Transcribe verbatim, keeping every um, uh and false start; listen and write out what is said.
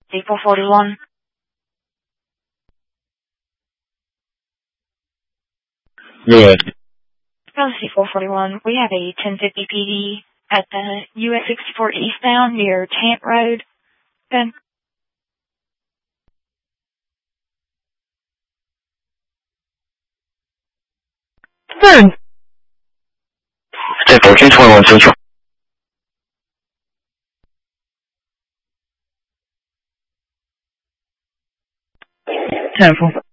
C four forty-one. Good. From C four forty-one, we have a ten fifty P D at the U S sixty-four eastbound near Tant Road. Good. Good. ten fourteen twenty-one Central. ten four.